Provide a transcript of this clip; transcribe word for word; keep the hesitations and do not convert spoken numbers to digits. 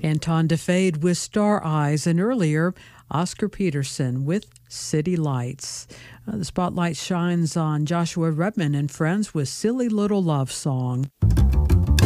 Anton DeFade with Star Eyes, and earlier, Oscar Peterson with City Lights. Uh, the spotlight shines on Joshua Redman and Friends with Silly Little Love Song.